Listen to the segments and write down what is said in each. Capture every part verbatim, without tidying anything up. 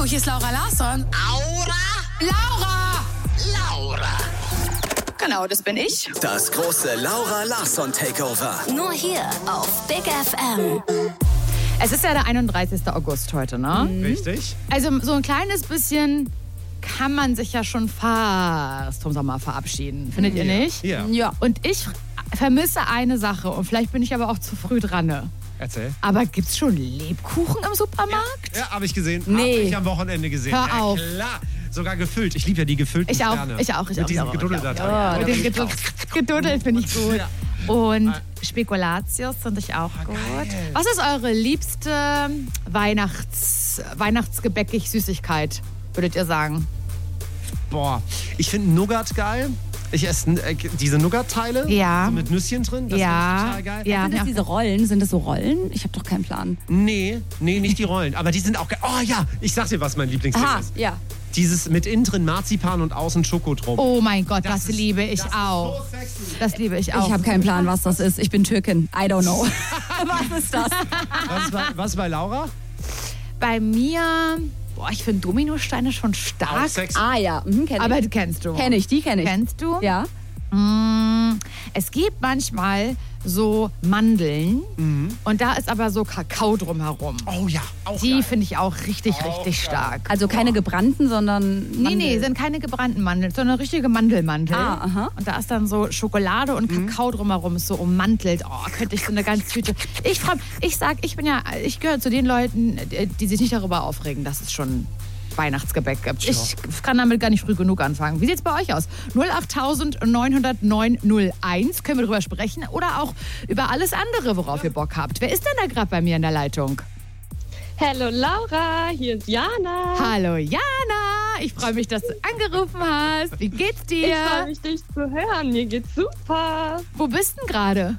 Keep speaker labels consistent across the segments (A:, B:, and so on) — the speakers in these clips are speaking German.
A: hier ist Laura Larsson.
B: Aura?
A: Laura!
B: Laura.
A: Genau, das bin ich.
C: Das große Laura Larsson Takeover.
D: Nur hier auf Big F M.
E: Es ist ja der einunddreißigster August heute, ne?
F: Mhm. Richtig.
E: Also so ein kleines bisschen kann man sich ja schon fast vom Sommer verabschieden. Findet ihr nicht?
F: Ja.
E: Ja. Und ich vermisse eine Sache und vielleicht bin ich aber auch zu früh dran. Ne?
F: Erzähl.
E: Aber gibt's schon Lebkuchen im Supermarkt?
F: Ja, habe ich gesehen.
E: Nee.
F: Hab ich am Wochenende gesehen.
E: Hör
F: ja,
E: auf.
F: Klar. Sogar gefüllt. Ich liebe ja die gefüllten
E: Ich auch,
F: Sterne.
E: ich auch, ich
F: Mit
E: auch.
F: diesem
E: ich auch,
F: Geduddel
E: ich
F: da
E: auch.
F: drin.
E: Ja,
F: Ja,
E: mit dem Geduddel, Geduddel finde ich gut.
F: Ja.
E: Und Spekulatius finde ich auch gut.
F: geil.
E: Was ist eure liebste Weihnachts, Weihnachtsgebäckig Süßigkeit, würdet ihr sagen?
F: Boah, ich finde Nougat geil. Ich esse äh, diese Nougat-Teile
E: Ja.
F: so mit Nüsschen drin. Das
E: Ja.
F: finde ich total geil.
E: Ja,
G: Sind das
E: ja.
G: diese Rollen? Sind das so Rollen? Ich habe doch keinen Plan.
F: Nee, nee, nicht die Rollen. Aber die sind auch geil. Oh ja, ich sag dir, was mein Lieblingsding
G: Aha,
F: ist.
G: ja.
F: Dieses mit innen drin Marzipan und außen Schoko drum.
E: Oh mein Gott, das,
F: Das ist-
E: liebe ich
F: das ist
E: auch.
F: so sexy.
E: Das liebe ich auch.
G: Ich habe keinen Plan, was das ist. Ich bin Türkin. I don't know. Was ist das?
F: Was ist bei, was ist bei Laura?
E: Bei mir, boah, ich finde Dominosteine schon
F: Auch
E: stark.
F: sexy.
G: Ah ja, mhm, kenn
E: Aber
G: ich.
E: die kennst du.
G: Kenn ich, die kenne ich.
E: Kennst du?
G: Ja.
E: Mm, es gibt manchmal so Mandeln und da ist aber so Kakao drumherum.
F: Oh ja, auch
E: Die
F: geil.
E: finde ich auch richtig, richtig stark.
G: Also keine gebrannten, sondern
E: Nee, nee, sind keine gebrannten Mandeln, sondern richtige Mandelmandel.
G: Ah, aha.
E: Und da ist dann so Schokolade und Kakao drumherum, ist so ummantelt. Oh, könnte ich so eine ganze Tüte. Ich frage, ich sag, ich bin ja, ich gehöre zu den Leuten, die sich nicht darüber aufregen, dass es schon Weihnachtsgebäck gibt. Ich kann damit gar nicht früh genug anfangen. Wie sieht's bei euch aus? null acht neun null neun null eins, können wir drüber sprechen oder auch über alles andere, worauf ihr Bock habt. Wer ist denn da gerade bei mir in der Leitung?
H: Hallo Laura, hier ist Jana.
E: Hallo Jana, ich freue mich, dass du angerufen hast. Wie geht's dir?
H: Ich freue mich, dich zu hören. Mir geht's super.
E: Wo bist denn gerade?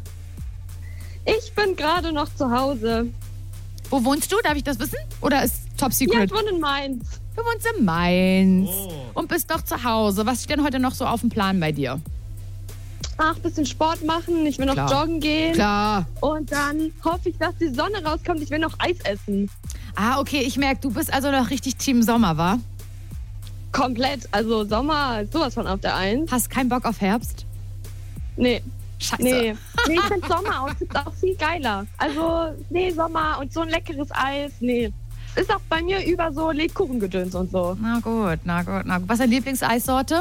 H: Ich bin gerade noch zu Hause.
E: Wo wohnst du? Darf ich das wissen? Oder ist Top
H: Ja,
E: Secret?
H: ich wohne in Mainz.
E: Du wohnst in Mainz
F: Oh.
E: und bist doch zu Hause. Was steht denn heute noch so auf dem Plan bei dir?
H: Ach, bisschen Sport machen. Ich will noch
E: Klar.
H: joggen gehen.
E: Klar.
H: Und dann hoffe ich, dass die Sonne rauskommt. Ich will noch Eis essen.
E: Ah, okay, ich merke, du bist also noch richtig Team Sommer, wa?
H: Komplett. Also Sommer ist sowas von auf der Eins.
E: Hast keinen Bock auf Herbst?
H: Nee.
E: Scheiße.
H: Nee. Nee, ich finde Sommer auch, ist auch viel geiler. Also, nee, Sommer und so ein leckeres Eis. Nee. Ist auch bei mir über so Lebkuchengedöns und so.
E: Na gut, na gut, na gut. Was ist deine Lieblingseissorte?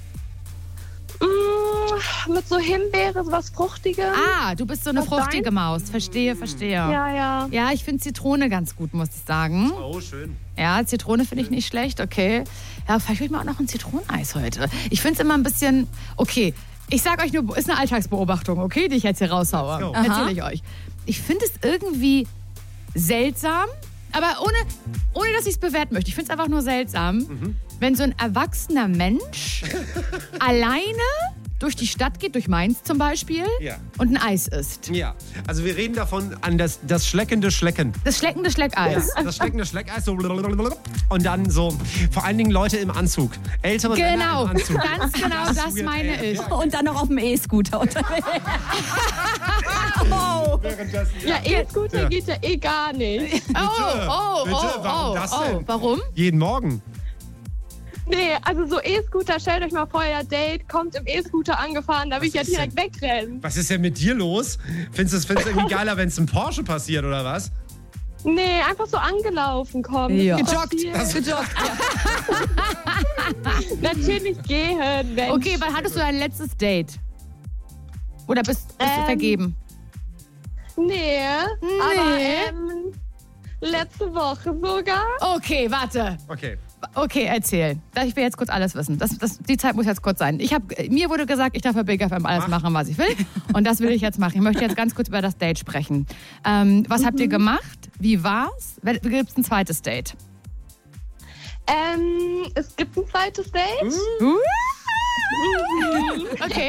H: Mm, mit so Himbeere, was Fruchtiges.
E: Ah, du bist so eine
H: Was
E: fruchtige
H: deins?
E: Maus. Verstehe, verstehe.
H: Ja, ja.
E: Ja, ich finde Zitrone ganz gut, muss ich sagen.
F: Oh, schön.
E: Ja, Zitrone finde ich nicht schlecht, okay. Ja, vielleicht will ich mal auch noch ein Zitroneneis heute. Ich finde es immer ein bisschen, okay, ich sag euch nur, ist eine Alltagsbeobachtung, okay, die ich jetzt hier raushaue.
F: Let's go.
E: Erzähle ich euch. Ich finde es irgendwie seltsam, aber ohne, ohne dass ich es bewerten möchte. Ich finde es einfach nur seltsam,
F: Mhm.
E: wenn so ein erwachsener Mensch alleine durch die Stadt geht, durch Mainz zum Beispiel,
F: Ja.
E: und ein Eis isst.
F: Ja, also wir reden davon an das, das schleckende Schlecken.
E: Das schleckende Schleckeis.
F: Das schleckende Schleckeis so und dann so, vor allen Dingen Leute im Anzug. Ältere
E: Genau,
F: Männer im Anzug.
E: ganz genau das
F: wird
E: meine
F: ey.
E: ich.
G: Und dann noch auf dem E-Scooter unterwegs. oh.
F: Währenddessen,
H: Ja, E-Scooter
F: Ja.
H: geht ja eh gar nicht.
E: Oh, oh,
F: Bitte?
E: oh,
F: Warum
E: oh,
F: das
E: oh.
F: denn?
E: Warum?
F: Jeden Morgen.
H: Nee, also so E-Scooter, stellt euch mal vor, euer Date kommt im E-Scooter angefahren, da will ich ja
F: ist
H: direkt wegrennen.
F: Was ist denn mit dir los? Findest du es findest du irgendwie geiler, wenn es ein Porsche passiert, oder was?
H: Nee, einfach so angelaufen kommen.
G: Ja.
H: Das
E: Gejoggt.
H: passiert.
G: Gejoggt.
H: Natürlich gehen, Mensch.
E: Okay, wann hattest du dein letztes Date? Oder bist, bist du
H: Ähm,
E: vergeben?
H: Nee, aber ähm, letzte Woche sogar.
E: Okay, warte.
F: Okay.
E: Okay, erzähl. Ich will jetzt kurz alles wissen. Das, das, die Zeit muss jetzt kurz sein. Ich hab, mir wurde gesagt, ich darf bei Big F M alles
F: Mach.
E: machen, was ich will. Und das will ich jetzt machen. Ich möchte jetzt ganz kurz über das Date sprechen. Ähm, was habt ihr gemacht? Wie war's? Gibt es ein zweites Date?
H: Ähm, es gibt ein zweites Date.
E: Okay.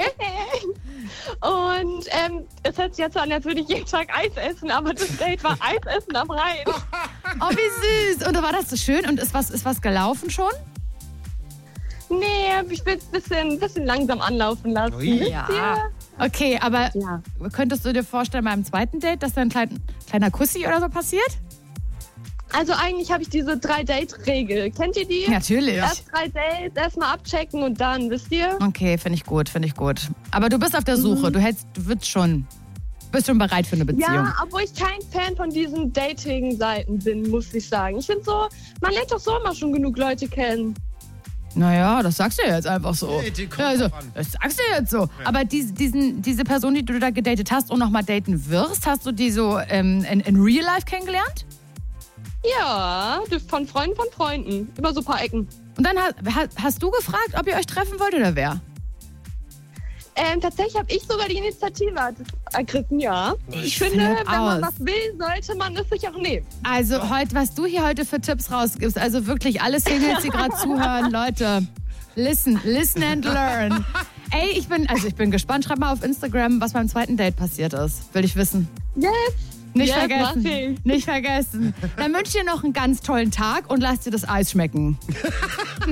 H: Und ähm, es hört sich jetzt so an, als würde ich jeden Tag Eis essen, aber das Date war Eis essen am Rhein.
E: Oh, wie süß. Und war das so schön? Und ist was, ist was gelaufen schon?
H: Nee, ich will es ein bisschen, bisschen langsam anlaufen lassen.
F: Ui.
H: Wisst
E: Ja.
H: ihr?
E: Okay, aber
H: Ja.
E: könntest du dir vorstellen, beim zweiten Date, dass da ein klein, kleiner Kussi oder so passiert?
H: Also eigentlich habe ich diese Drei-Date-Regel. Kennt ihr die?
E: Natürlich.
H: Erst drei Dates, erstmal abchecken und dann, wisst ihr?
E: Okay, finde ich gut, finde ich gut. Aber du bist auf der Suche. Du hältst, du wirst schon, bist schon bereit für eine Beziehung.
H: Ja, obwohl ich kein Fan von diesen Dating-Seiten bin, muss ich sagen. Ich finde so, man lernt doch so immer schon genug Leute kennen.
E: Naja, das sagst du jetzt einfach so.
F: Nee, die kommt
E: also,
F: drauf an.
E: das sagst du jetzt so. Aber die, diesen, diese Person, die du da gedatet hast und nochmal daten wirst, hast du die so ähm, in, in Real Life kennengelernt?
H: Ja, von Freunden von Freunden. Über so ein paar Ecken.
E: Und dann hast, hast du gefragt, ob ihr euch treffen wollt oder wer?
H: Ähm, tatsächlich habe ich sogar die Initiative ergriffen, ja. Ich finde,
E: flipp
H: wenn man
E: aus.
H: was will, sollte man es sich auch nehmen.
E: Also heute, was du hier heute für Tipps rausgibst, also wirklich alle Singles, die gerade zuhören, Leute, listen, listen and learn. Ey, ich bin, also ich bin gespannt. Schreib mal auf Instagram, was beim zweiten Date passiert ist. Will ich wissen.
H: Yes.
E: Nicht
H: Yes, mach
E: vergessen.
H: ich.
E: Nicht vergessen. Dann wünsche ich dir noch einen ganz tollen Tag und lass dir das Eis schmecken.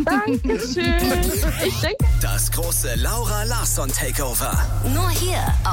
H: Dankeschön. Ich denke.
C: Das große Laura Larsson Takeover.
D: Nur hier auf